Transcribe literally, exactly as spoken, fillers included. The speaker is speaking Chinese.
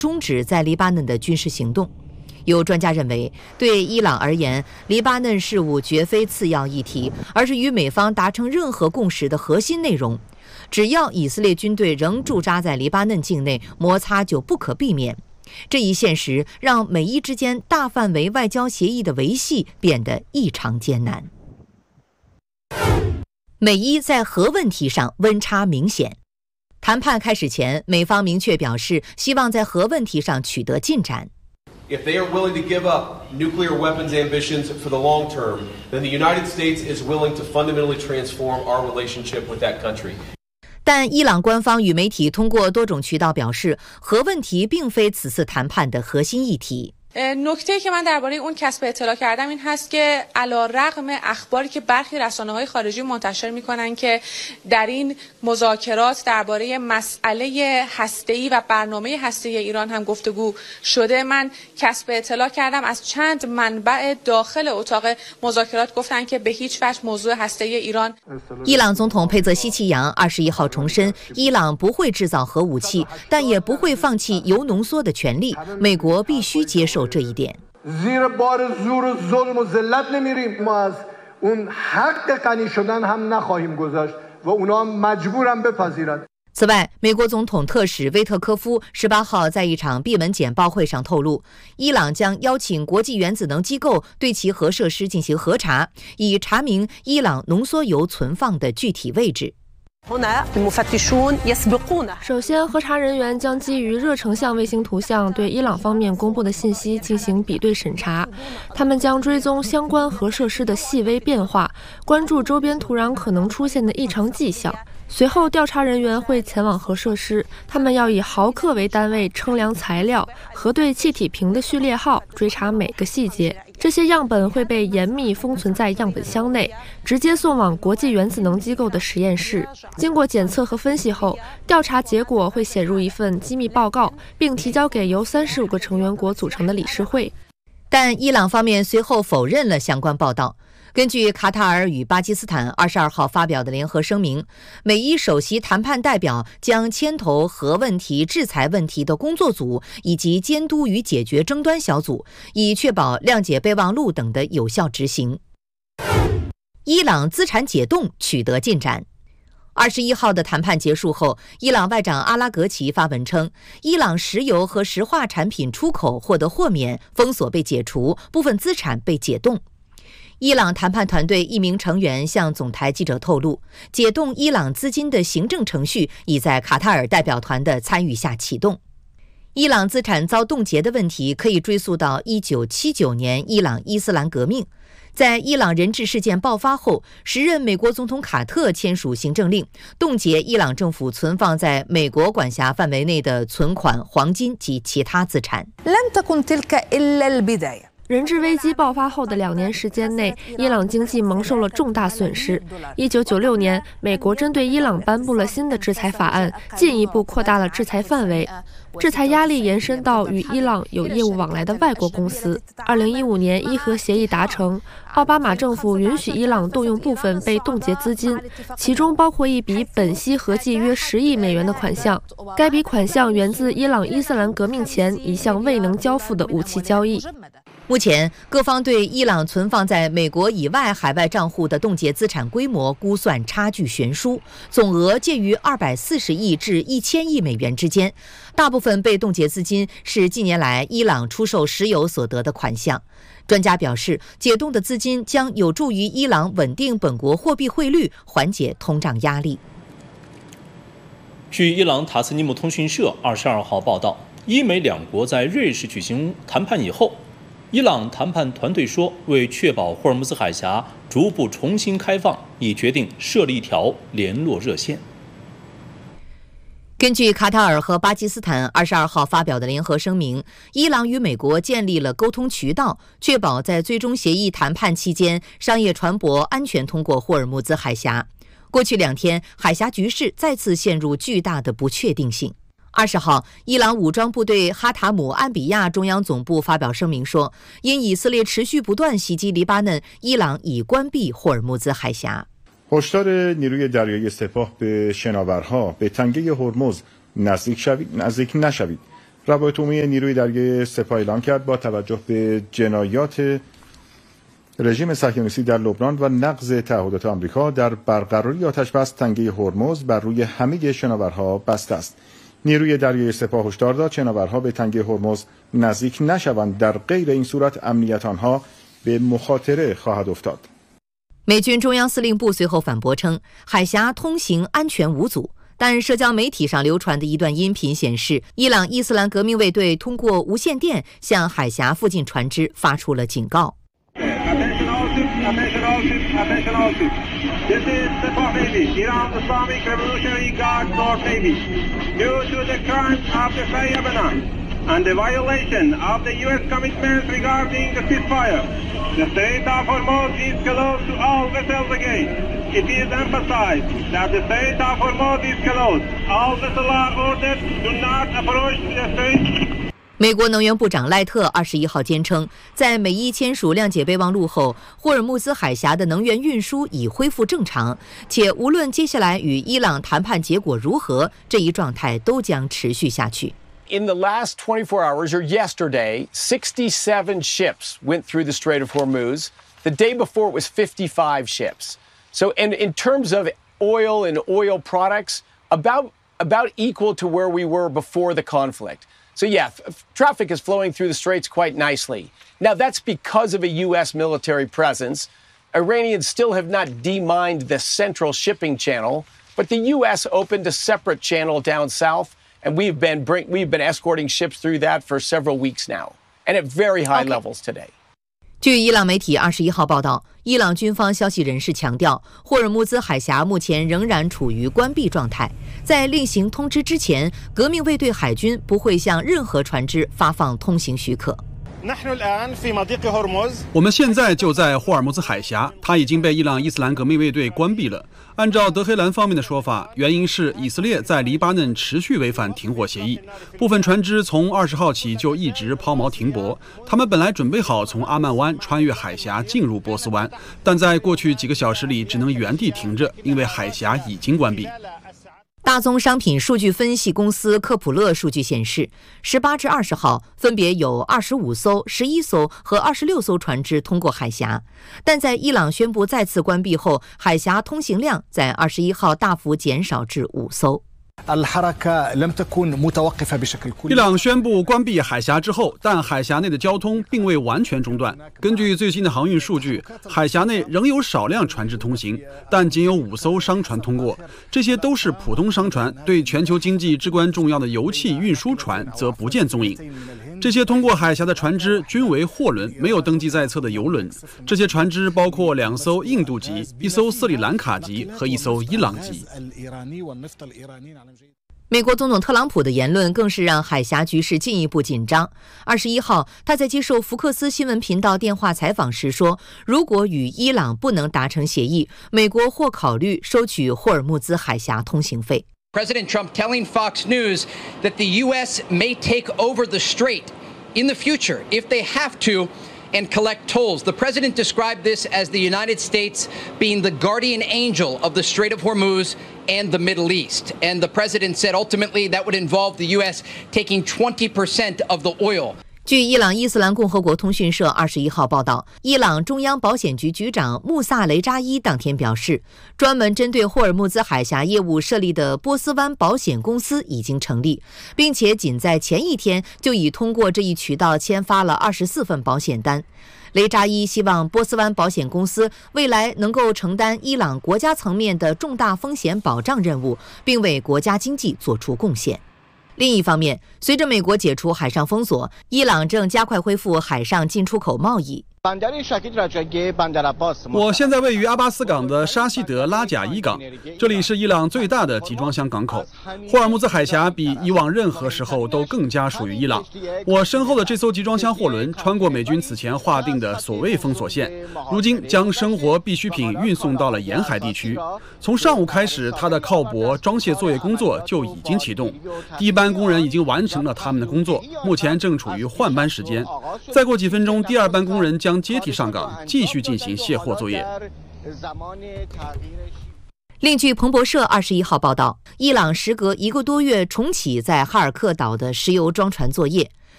终止在黎巴嫩的军事行动。有专家认为，对伊朗而言，黎巴嫩事务绝非次要议题，而是与美方达成任何共识的核心内容。只要以色列军队仍驻扎在黎巴嫩境内，摩擦就不可避免。这一现实让美伊之间大范围外交协议的维系变得异常艰难。美伊在核问题上温差明显。谈判开始前，美方明确表示希望在核问题上取得进展。 If they are willing to give up nuclear weapons ambitions for the long term, then the United States is willing to fundamentally transform our relationship with that country. 但伊朗官方与媒体通过多种渠道表示，核问题并非此次谈判的核心议题。 نکته که من درباره اون کسب اطلاع کردم این هست که علیرغم اخباری که برخی رسانه‌های خارجی منتشر می‌کنن که در این مذاکرات درباره مسئله هسته‌ای و برنامه هسته‌ای ایران هم گفتگو شده، من کسب اطلاع کردم از چند منبع داخل اتاق مذاکرات گفتن که به هیچ وجه موضوع هسته‌ای ایران。 伊朗总统佩泽西奇扬二十一号重申，伊朗不会制造核武器，但也不会放弃铀浓缩的权利，美国必须接受这一点。 زیر بار زور و ظلم و ذلت نمیریم. ما از اون حق غنی شدن هم نخواهیم گذاشت و اونا مجبورن بپذیرن. 此外，美国总统特使威特科夫十八号在一场闭门简报会上透露，伊朗将邀请国际原子能机构对其核设施进行核查，以查明伊朗浓缩铀存放的具体位置。 首先，核查人员将基于热成像卫星图像对伊朗方面公布的信息进行比对审查，他们将追踪相关核设施的细微变化，关注周边土壤可能出现的异常迹象。随后，调查人员会前往核设施，他们要以毫克为单位称量材料，核对气体瓶的序列号，追查每个细节。这些样本会被严密封存在样本箱内，直接送往国际原子能机构的实验室。经过检测和分析后，调查结果会写入一份机密报告，并提交给由三十五个成员国组成的理事会。 但伊朗方面随后否认了相关报道。根据卡塔尔与巴基斯坦二十二号发表的联合声明，美伊首席谈判代表将牵头核问题、制裁问题的工作组以及监督与解决争端小组，以确保谅解备忘录等的有效执行。伊朗资产解冻取得进展。二十一号的谈判结束后，伊朗外长阿拉格齐发文称，伊朗石油和石化产品出口获得豁免，封锁被解除，部分资产被解冻。伊朗谈判团队一名成员向总台记者透露，解冻伊朗资金的行政程序已在卡塔尔代表团的参与下启动。伊朗资产遭冻结的问题可以追溯到一九七九年伊朗伊斯兰革命。在伊朗人质事件爆发后，时任美国总统卡特签署行政令，冻结伊朗政府存放在美国管辖范围内的存款、黄金及其他资产。 人质危机爆发后的两年时间内，伊朗经济蒙受了重大损失。一九九六年，美国针对伊朗颁布了新的制裁法案，进一步扩大了制裁范围。制裁压力延伸到与伊朗有业务往来的外国公司。二零一五年，伊核协议达成，奥巴马政府允许伊朗动用部分被冻结资金，其中包括一笔本息合计约十亿美元的款项。该笔款项源自伊朗伊斯兰革命前一项未能交付的武器交易。 目前，各方对伊朗存放在美国以外海外账户的冻结资产规模估算差距悬殊，总额介于二百四十亿至一千亿美元之间。大部分被冻结资金是近年来伊朗出售石油所得的款项。专家表示，解冻的资金将有助于伊朗稳定本国货币汇率，缓解通胀压力。 据伊朗塔斯尼姆通讯社二十二号报道，伊美两国在瑞士举行谈判以后，伊朗谈判团队说，为确保霍尔木兹海峡逐步重新开放，已决定设立一条联络热线。 根据卡塔尔和巴基斯坦二十二号发表的联合声明，伊朗与美国建立了沟通渠道，确保在最终协议谈判期间，商业船舶安全通过霍尔木兹海峡。过去两天，海峡局势再次陷入巨大的不确定性。二十号，伊朗武装部队哈塔姆安比亚中央总部发表声明说，因以色列持续不断袭击黎巴嫩，伊朗已关闭霍尔木兹海峡。 هشدار نیروی دریایی سپاه به شناورها به تنگه هرمز نزدیک شوید نزدیک نشوید روابط عمومی نیروی دریایی سپاه اعلام کرد با توجه به جنایات رژیم صهیونیستی در لبنان و نقض تعهدات آمریکا در برقراری آتش‌بس تنگه هرمز بر روی همه شناورها بسته است. نیروی دریایی سپاه هشدار داد شناورها به تنگه هرمز نزدیک نشوند، در غیر این صورت امنیت آنها به مخاطره خواهد افتاد. 美军中央司令部随后反驳称，海峡通行安全无阻。但社交媒体上流传的一段音频显示，伊朗伊斯兰革命卫队通过无线电向海峡附近船只发出了警告。 Attention all ships, attention all ships, attention all ships. This is Sepah Navy, Iran Islamic Revolutionary Guard North Navy. Due to the crimes of the Faye Lebanon and the violation of the U S commitments regarding the ceasefire, the Strait of Hormuz is closed to all vessels again. It is emphasized that the Strait of Hormuz is closed. All vessels are ordered do not approach the strait. 美国能源部长赖特二十一号坚称，在美伊签署谅解备忘录后，霍尔木兹海峡的能源运输已恢复正常，且无论接下来与伊朗谈判结果如何，这一状态都将持续下去。 In the last twenty-four hours, or yesterday, sixty-seven ships went through the Strait of Hormuz. The day before, it was fifty-five ships. So, and in terms of oil and oil products, about about equal to where we were before the conflict. So, yeah, f- traffic is flowing through the straits quite nicely. Now, that's because of a U S military presence. Iranians still have not demined the central shipping channel, but the U S opened a separate channel down south, and we've been bring, we've been escorting ships through that for several weeks now, and at very high Okay. levels today. 据伊朗媒体二十一号报道，伊朗军方消息人士强调，霍尔木兹海峡目前仍然处于关闭状态。在另行通知之前，革命卫队海军不会向任何船只发放通行许可。 我们现在就在霍尔木兹海峡，它已经被伊朗伊斯兰革命卫队关闭了。按照德黑兰方面的说法，原因是以色列在黎巴嫩持续违反停火协议，部分船只从二十号起就一直抛锚停泊。他们本来准备好从阿曼湾穿越海峡进入波斯湾，但在过去几个小时里只能原地停着，因为海峡已经关闭。 大宗商品数据分析公司科普勒数据显示，十八至二十号分别有二十五艘、十一艘和二十六艘船只通过海峡。但在伊朗宣布再次关闭后，海峡通行量在二十一号大幅减少至五艘。 伊朗宣布关闭海峡之后，但海峡内的交通并未完全中断。根据最新的航运数据，海峡内仍有少量船只通行，但仅有五艘商船通过。这些都是普通商船，对全球经济至关重要的油气运输船则不见踪影。这些通过海峡的船只均为货轮，没有登记在册的油轮。这些船只包括两艘印度籍、一艘斯里兰卡籍和一艘伊朗籍。 美国总统特朗普的言论更是让海峡局势进一步紧张。二十一号，他在接受福克斯新闻频道电话采访时说，如果与伊朗不能达成协议，美国或考虑收取霍尔木兹海峡通行费。 President Trump telling Fox News that the U S may take over the strait in the future if they have to and collect tolls. The president described this as the United States being the guardian angel of the Strait of Hormuz and the Middle East. And the president said ultimately that would involve the U S taking twenty percent of the oil. 据伊朗伊斯兰共和国通讯社二十一号报道，伊朗中央保险局局长穆萨雷扎伊当天表示，专门针对霍尔木兹海峡业务设立的波斯湾保险公司已经成立，并且仅在前一天就已通过这一渠道签发了二十四份保险单。雷扎伊希望波斯湾保险公司未来能够承担伊朗国家层面的重大风险保障任务，并为国家经济做出贡献。另一方面，随着美国解除海上封锁，伊朗正加快恢复海上进出口贸易。 我现在位于阿巴斯港的沙希德拉贾伊港，这里是伊朗最大的集装箱港口。霍尔木兹海峡比以往任何时候都更加属于伊朗。我身后的这艘集装箱货轮穿过美军此前划定的所谓封锁线，如今将生活必需品运送到了沿海地区。从上午开始，它的靠泊装卸作业工作就已经启动，第一班工人已经完成了他们的工作，目前正处于换班时间。再过几分钟，第二班工人将接替上岗，继续进行卸货作业。 另据彭博社二十一号报道，伊朗时隔一个多月重启在哈尔克岛的石油装船作业。